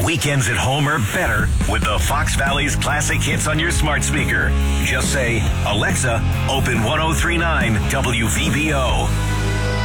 Weekends at home are better with the Fox Valley's classic hits on your smart speaker. Just say, Alexa, open 1039 WVBO.